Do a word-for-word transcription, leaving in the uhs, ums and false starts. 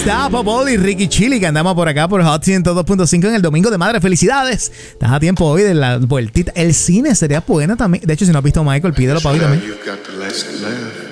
Unstoppable y Ricky Chili, que andamos por acá por Hot ciento dos punto cinco en el Domingo de Madre. Felicidades. Estás a tiempo hoy de la vueltita. El cine sería bueno también. De hecho, si no has visto Michael, pídelo para hoy también.